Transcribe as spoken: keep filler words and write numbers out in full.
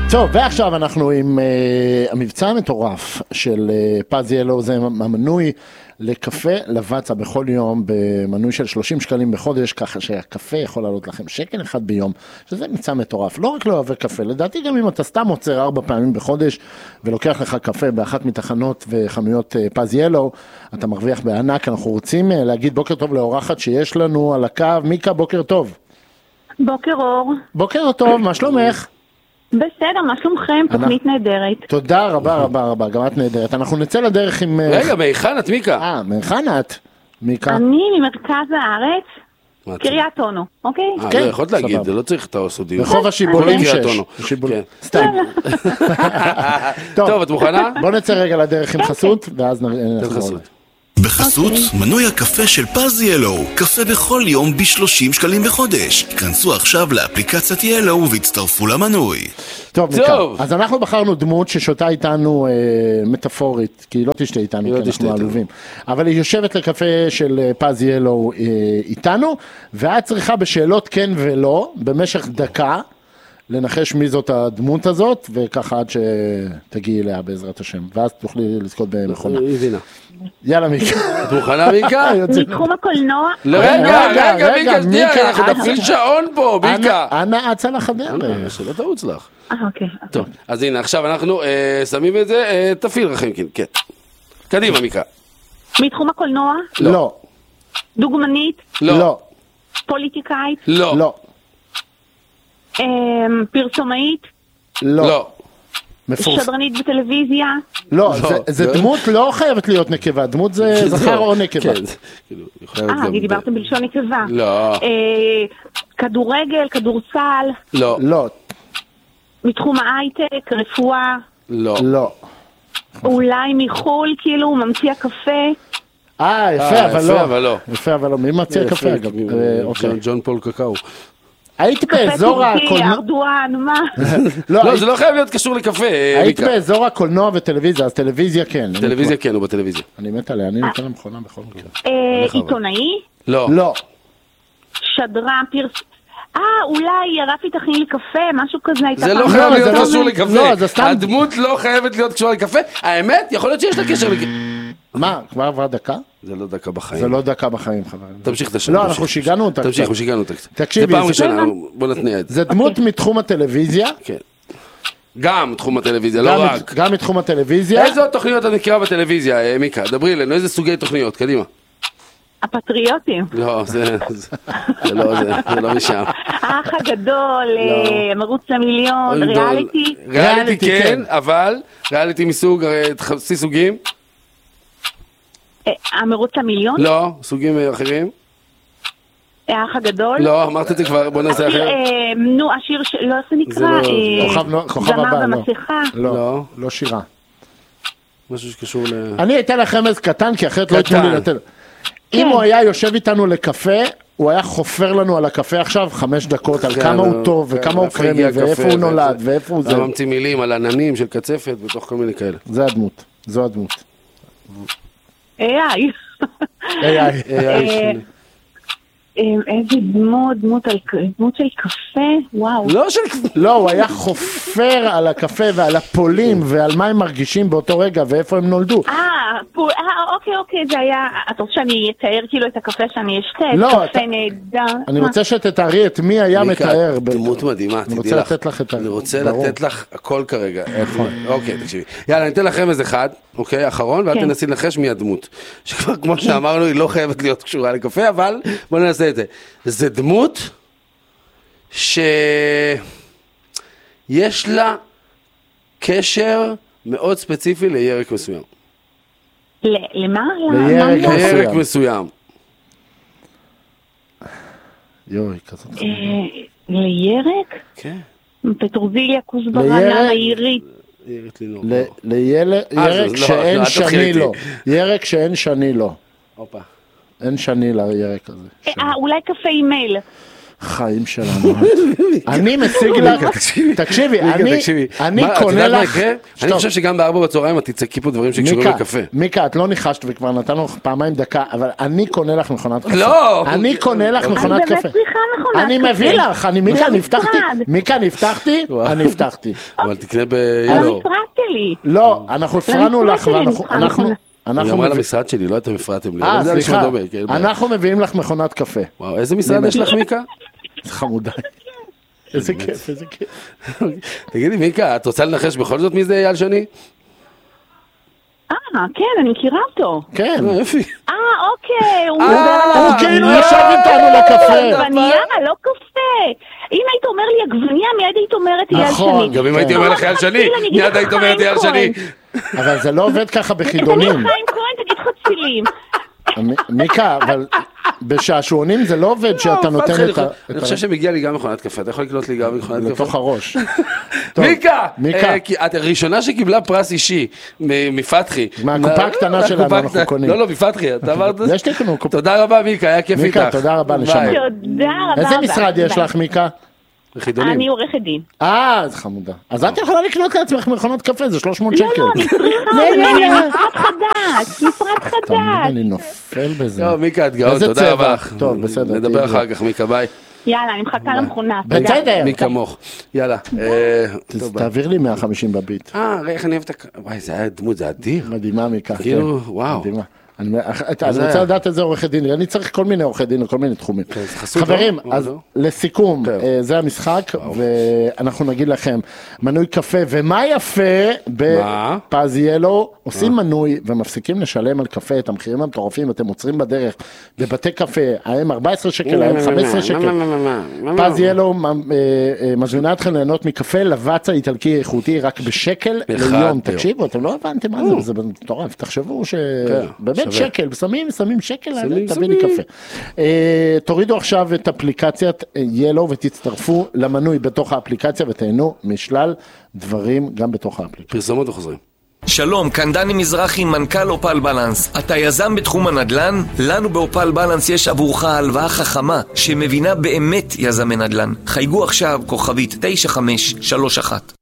טוב, ועכשיו אנחנו עם uh, המבצע המטורף של uh, פז ילו, זה המנוי לקפה לבצע בכל יום במנוי של שלושים שקלים בחודש, ככה שהקפה יכול לעלות לכם שקל אחד ביום, שזה מבצע מטורף. לא רק לא אוהב קפה, לדעתי גם אם אתה סתם עוצר ארבע פעמים בחודש ולוקח לך קפה באחת מתחנות וחנויות uh, פז ילו, אתה מרוויח בענק. אנחנו רוצים uh, להגיד בוקר טוב לאורחת שיש לנו על הקו. מיקה, בוקר טוב. בוקר אור. בוקר טוב, מה שלומך? בסדר, מה שלומכם? תוכנית נהדרת. תודה רבה רבה רבה, גם את נהדרת. אנחנו נצא לדרך עם... רגע, מהיכן את מיקה? אה, מהיכן את מיקה? אני ממרכז הארץ, קריית אונו, אוקיי? אה, לא יכולת להגיד, זה לא צריך את הסודיות. רחוב השיבולים שש. סתם. טוב, את מוכנה? בוא נצא רגע לדרך עם חסות, ואז נחזור. בחסות, מנוי הקפה של פז ילו, קפה בכל יום ב-שלושים שקלים בחודש. כנסו עכשיו לאפליקציית ילו והצטרפו למנוי. טוב, מיקה, אז אנחנו בחרנו דמות ששותה איתנו מטאפורית, כי היא לא תשתה איתנו, כי אנחנו עלובים. אבל היא יושבת לקפה של פז ילו איתנו, ואת צריכה בשאלות כן ולא, במשך דקה, לנחש מי זאת הדמות הזאת, וככה עד שתגיעי אליה בעזרת השם, ואז תוכלי לזכות במכונה. יאללה מיקה. את מוכנה מיקה? מתחום הקולנוע? רגע, רגע, מיקה, שנייה, אנחנו נפעיל שעון פה, מיקה. אנא אצה לך הדרך. שלא תרוץ לך. אה, אוקיי. טוב, אז הנה, עכשיו אנחנו שמים את זה, תפעיל רחמקין, כן. קדימה מיקה. מתחום הקולנוע? לא. דוגמנית? לא. פוליטיקאית? לא. לא. פרסומאית? לא. שדרנית בטלוויזיה? לא, זה דמות לא חייבת להיות נקבה, דמות זה זכר או נקבה. אה, אני דיברתם בלשון נקבה. לא. כדורגל, כדורסל? לא. לא. מתחום ההייטק, רפואה? לא. לא. אולי מחול, כאילו, ממציא הקפה? אה, יפה, אבל לא. יפה, אבל לא. יפה, אבל לא. מי ממציא הקפה, אגב? ג'ון פול קקאו. הייתי באזור הקולנוע... ארדואן, מה? לא, זה לא חייב להיות קשור לקפה, היית באזור הקולנוע וטלוויזיה, אז טלוויזיה כן. טלוויזיה כן, הוא בטלוויזיה. אני מת עליה, אני נותן למכונה בכל מקרה. עיתונאי? לא. לא. שדרן, פרס... אה, אולי רפי תכין לי קפה, משהו כזה. זה לא חייב להיות קשור לקפה. הדמות לא חייבת להיות קשור לקפה. האמת, יכול להיות שיש לה קשר לקפה. מה, כבר עברה דקה? זה לא דקה בחיים. זה לא דקה בחיים, חברים. תמשיך את השם. לא, אנחנו שיגענו אותה. תמשיך, אנחנו שיגענו אותה. תקשיבי. זה פעם ראשונה, בוא נתניע את זה. זה דמות מתחום הטלוויזיה. כן. גם מתחום הטלוויזיה, לא רק. גם מתחום הטלוויזיה. איזה עוד תוכניות את מכירה בטלוויזיה, מיקה? דברי אלינו, איזה סוגי תוכניות? קדימה. הפטריוטים. לא, זה לא, זה לא משם. האח הגדול, מרוץ למיליון, ריאליטי. ריאליטי כן, אבל ריאליטי מסוג, חצי סוגים. המרוץ למיליון? לא, סוגים אחרים. האח הגדול? לא, אמרת את זה כבר, בוא נעשה אחר. נו, השיר, לא זה נקרא, זמר במסכה. לא, לא שירה. משהו שקשור ל... אני אתן לך רמז קטן, כי אחרת לא יתנו לי לתת. אם הוא היה יושב איתנו לקפה, הוא היה חופר לנו על הקפה עכשיו חמש דקות, על כמה הוא טוב, וכמה הוא קרמי, ואיפה הוא נולד, ואיפה הוא זה. ממציא מילים על עננים של קצפת, בתוך כל מיני כאלה. זה הדמות, זו הדמות. איי. איי, איי. איזה דמות, דמות של קפה, וואו. לא של קפה. לא, הוא היה חופר על הקפה ועל הפולים ועל מה הם מרגישים באותו רגע ואיפה הם נולדו. אה, אוקיי, אוקיי, זה היה, אתה רוצה שאני אתאר כאילו את הקפה שאני אשתה? לא, קפה נהדר. אני רוצה שתתארי את מי היה מתאר. דמות מדהימה, אני רוצה לתת לך את ה... אני רוצה לתת לך הכל כרגע. אוקיי, תקשיבי. יאללה, אני אתן לכם איזה אחד, אוקיי, אחרון, ואת תנסי לנחש מי הדמות. שכבר כמו שאמרנו, היא לא חייבת להיות קשורה לקפה, אבל בוא ננסה את זה. זה דמות שיש לה קשר מאוד ספציפי לירק מסוים. למה? לירק מסוים. יואי, כזאת. לירק? כן. פטרוזיליה, כוסברה, נערה, עירית. לירק שאין שני לו. ירק שאין שני לו. אופה. אין שני לירק הזה. אה, אולי קפה עם מייל. חיים שלנו. אני משיג לך, תקשיבי, אני קונה לך... אני חושב שגם בארבע בצהריים את תצעקי פה דברים שקשורים לקפה. מיקה, את לא ניחשת וכבר נתנו פעמיים דקה, אבל אני קונה לך מכונת קפה. לא! אני קונה לך מכונת קפה. אני באמת צריכה מכונת קפה. אני מביא לך, אני מיקה, נפתחתי, מיקה, נפתחתי, אני נפתחתי. אבל תקנה ב-ילו. על המשרד שלי. לא, אנחנו הפרענו לך, ואנחנו... אני אומר למשרד שלי, לא אתם הפרעתם לי. אה, סליחה, אנחנו מביאים לך מכונת קפה. וואו, איזה משרד יש לך, מיקה? זה חמודה. איזה כיף, איזה כיף. תגידי, מיקה, את רוצה לנחש בכל זאת מי זה אייל שני? אה, כן, אני מכירה אותו. כן. יפי. אה, אוקיי. הוא כאילו ישב איתנו לקפה. עגבנייה, לא קפה. אם היית אומר לי עגבנייה, מיד היית אומרת אייל שני. נכון, גם אם הייתי אומר לך אייל שני, מיד היית אומרת אייל שני. אבל זה לא עובד ככה בחידונים. תגיד חיים כהן, תגיד חצילים. מיקה, אבל בשעשועונים זה לא עובד שאתה נותן את ה... אני חושב שמגיע לי גם מכונת קפה, אתה יכול לקנות לי גם מכונת קפה? לתוך הראש. מיקה! את הראשונה שקיבלה פרס אישי מפתחי. מהקופה הקטנה שלנו אנחנו קונים. לא, לא, מפתחי, אתה אמרת? יש תקנו קופה. תודה רבה מיקה, היה כיף איתך. מיקה, תודה רבה לשם. תודה רבה. איזה משרד יש לך מיקה? אני עורכת דין. אה, זה חמודה. אז את יכולה לקנות לעצמך מכונות קפה, זה שלוש מאות שקל. לא, לא, אני צריכה, מפרט חדש, מפרט חדש. אני נופל בזה. טוב, מיקה, את גאות, תודה רבה. טוב, בסדר. נדבר אחר כך, מיקה, ביי. יאללה, אני מחכה למכונה. בסדר. מי כמוך. יאללה. תעביר לי מאה וחמישים בביט. אה, איך אני אוהב את ה... וואי, זה היה דמות, זה אדיר. מדהימה מיקה. כאילו, וואו. מדהימה. אני רוצה לדעת איזה עורכי דין, אני צריך כל מיני עורכי דין לכל מיני תחומים. חברים, אז לסיכום, זה המשחק, ואנחנו נגיד לכם, מנוי קפה, ומה יפה בפז ילו, עושים מנוי ומפסיקים לשלם על קפה, את המחירים המטורפים, אתם עוצרים בדרך, בבתי קפה, ההם ארבע עשרה שקל, ההם חמש עשרה שקל. פז ילו מזמינה אתכם ליהנות מקפה לבץ האיטלקי איכותי, רק בשקל ליום. תקשיבו, אתם לא הבנתם מה זה, זה מטורף, תחשבו שבאמת שקל, שמים, שמים שקל, תביא לי קפה. תורידו עכשיו את אפליקציית ילו ותצטרפו למנוי בתוך האפליקציה ותהנו משלל דברים גם בתוך האפליקציה. פרסומות וחוזרים. שלום, כאן דני מזרחי, מנכ"ל אופל בלנס. אתה יזם בתחום הנדל"ן? לנו באופל בלנס יש עבורך הלוואה חכמה שמבינה באמת יזמי נדל"ן. חייגו עכשיו כוכבית תשע חמש שלוש אחת.